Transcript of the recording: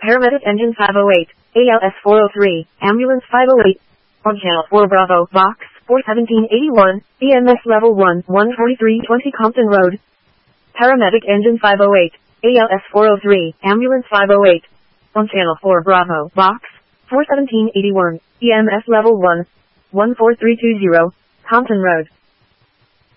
Paramedic Engine 508, ALS 403, Ambulance 508. On Channel 4 Bravo, Box 41781, EMS Level 1, 14320 Compton Road. Paramedic Engine 508, ALS 403, Ambulance 508. On Channel 4 Bravo, Box 41781, EMS Level 1, 14320, Compton Road.